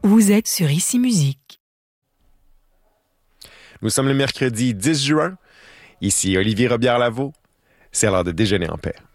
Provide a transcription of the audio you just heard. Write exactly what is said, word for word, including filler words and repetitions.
Vous êtes sur Ici Musique. Nous sommes le mercredi dix juin. Ici Olivier Robillard-Lavaux. C'est l'heure de déjeuner en paix.